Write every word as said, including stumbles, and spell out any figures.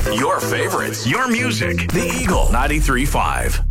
Your favorites, your music. The Eagle ninety-three point five.